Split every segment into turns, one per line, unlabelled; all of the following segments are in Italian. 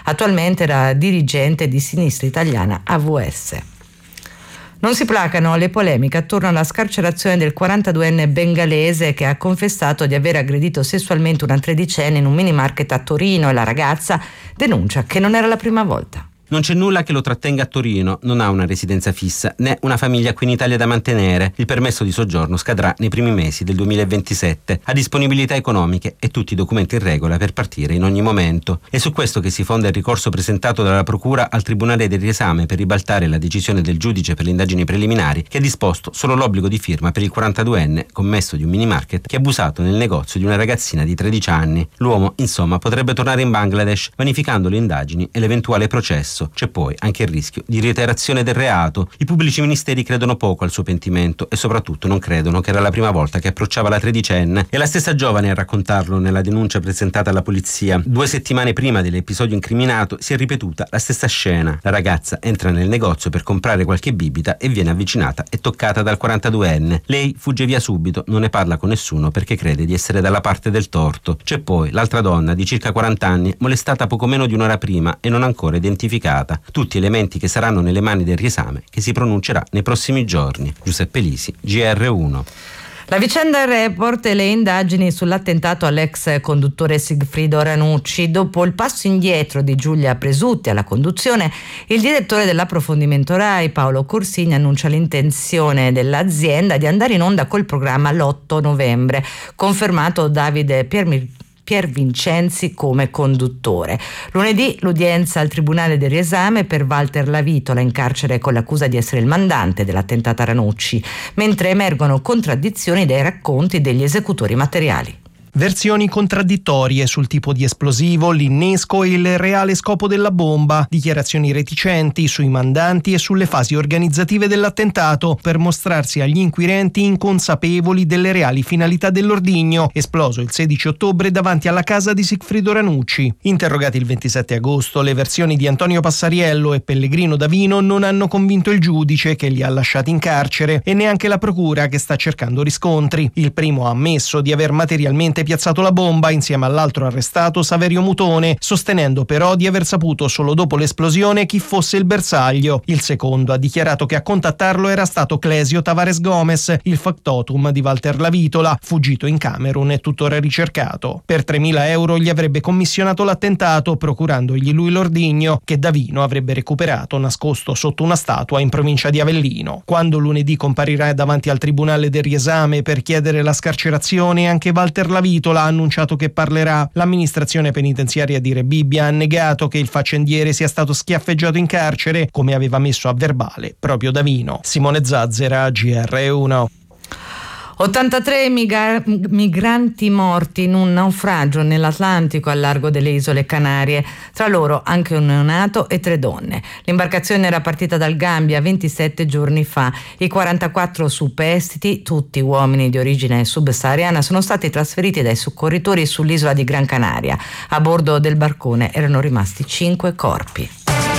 Attualmente era dirigente di Sinistra Italiana AVS. Non si placano le polemiche attorno alla scarcerazione del 42enne bengalese che ha confessato di aver aggredito sessualmente una tredicenne in un mini market a Torino, e la ragazza denuncia che non era la prima volta.
Non c'è nulla che lo trattenga a Torino, non ha una residenza fissa né una famiglia qui in Italia da mantenere. Il permesso di soggiorno scadrà nei primi mesi del 2027. Ha disponibilità economiche e tutti i documenti in regola per partire in ogni momento. È su questo che si fonda il ricorso presentato dalla Procura al Tribunale del Riesame per ribaltare la decisione del giudice per le indagini preliminari, che ha disposto solo l'obbligo di firma per il 42enne commesso di un mini market che ha abusato nel negozio di una ragazzina di 13 anni. L'uomo, insomma, potrebbe tornare in Bangladesh vanificando le indagini e l'eventuale processo. C'è poi anche il rischio di reiterazione del reato. I pubblici ministeri credono poco al suo pentimento e soprattutto non credono che era la prima volta che approcciava la tredicenne. È la stessa giovane a raccontarlo nella denuncia presentata alla polizia. 2 settimane prima dell'episodio incriminato si è ripetuta la stessa scena. La ragazza entra nel negozio per comprare qualche bibita e viene avvicinata e toccata dal 42enne. Lei fugge via subito, non ne parla con nessuno perché crede di essere dalla parte del torto. C'è poi l'altra donna di circa 40 anni molestata poco meno di un'ora prima e non ancora identificata. Tutti elementi che saranno nelle mani del riesame che si pronuncerà nei prossimi giorni. Giuseppe Lisi, GR1.
La vicenda Report e le indagini sull'attentato all'ex conduttore Sigfrido Ranucci. Dopo il passo indietro di Giulia Presutti alla conduzione, il direttore dell'approfondimento RAI, Paolo Corsini, annuncia l'intenzione dell'azienda di andare in onda col programma l'8 novembre, confermato Davide Piervincenzi come conduttore. Lunedì l'udienza al Tribunale del Riesame per Walter Lavitola, in carcere con l'accusa di essere il mandante dell'attentato a Ranucci, mentre emergono contraddizioni dai racconti degli esecutori materiali.
Versioni contraddittorie sul tipo di esplosivo, l'innesco e il reale scopo della bomba, dichiarazioni reticenti sui mandanti e sulle fasi organizzative dell'attentato per mostrarsi agli inquirenti inconsapevoli delle reali finalità dell'ordigno, esploso il 16 ottobre davanti alla casa di Sigfrido Ranucci. Interrogati il 27 agosto, le versioni di Antonio Passariello e Pellegrino Davino non hanno convinto il giudice, che li ha lasciati in carcere, e neanche la procura, che sta cercando riscontri. Il primo ha ammesso di aver materialmente piazzato la bomba insieme all'altro arrestato Saverio Mutone, sostenendo però di aver saputo solo dopo l'esplosione chi fosse il bersaglio. Il secondo ha dichiarato che a contattarlo era stato Clesio Tavares Gomez, il factotum di Walter Lavitola, fuggito in Camerun e tuttora ricercato. Per 3.000 euro gli avrebbe commissionato l'attentato, procurandogli lui l'ordigno, che Davino avrebbe recuperato nascosto sotto una statua in provincia di Avellino. Quando lunedì comparirà davanti al Tribunale del Riesame per chiedere la scarcerazione, anche Walter Lavitola ha annunciato che parlerà. L'amministrazione penitenziaria di Rebibbia ha negato che il faccendiere sia stato schiaffeggiato in carcere, come aveva messo a verbale proprio Davino. Simone Zazzera, GR1.
83 migranti morti in un naufragio nell'Atlantico al largo delle isole Canarie, tra loro anche un neonato e 3 donne. L'imbarcazione era partita dal Gambia 27 giorni fa. I 44 superstiti, tutti uomini di origine subsahariana, sono stati trasferiti dai soccorritori sull'isola di Gran Canaria. A bordo del barcone erano rimasti 5 corpi.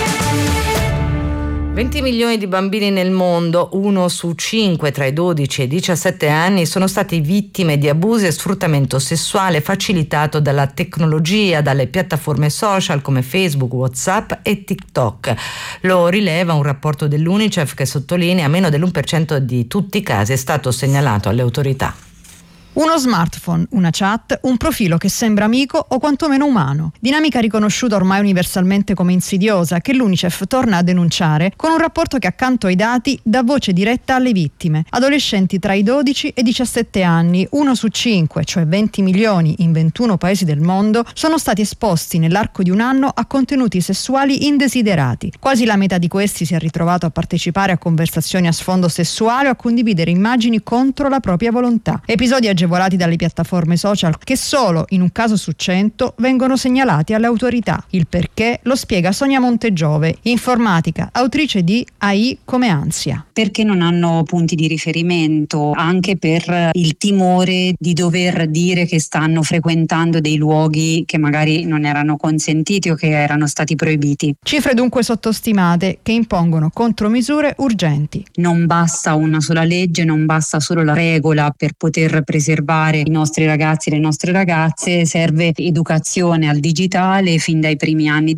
20 milioni di bambini nel mondo, 1 su 5 tra i 12 e i 17 anni, sono stati vittime di abusi e sfruttamento sessuale facilitato dalla tecnologia, dalle piattaforme social come Facebook, WhatsApp e TikTok. Lo rileva un rapporto dell'UNICEF che sottolinea meno dell'1% di tutti i casi è stato segnalato alle autorità.
Uno smartphone, una chat, un profilo che sembra amico o quantomeno umano. Dinamica riconosciuta ormai universalmente come insidiosa, che l'UNICEF torna a denunciare con un rapporto che accanto ai dati dà voce diretta alle vittime. Adolescenti tra i 12 e i 17 anni, 1 su 5, cioè 20 milioni in 21 paesi del mondo, sono stati esposti nell'arco di un anno a contenuti sessuali indesiderati. Quasi la metà di questi si è ritrovato a partecipare a conversazioni a sfondo sessuale o a condividere immagini contro la propria volontà. Episodi agevolati dalle piattaforme social che solo in un caso su 100 vengono segnalati alle autorità. Il perché lo spiega Sonia Montegiove, informatica, autrice di AI come ansia.
Perché non hanno punti di riferimento, anche per il timore di dover dire che stanno frequentando dei luoghi che magari non erano consentiti o che erano stati proibiti.
Cifre dunque sottostimate che impongono contromisure urgenti.
Non basta una sola legge, non basta solo la regola per poter preservare i nostri ragazzi e le nostre ragazze, serve educazione al digitale fin dai primi anni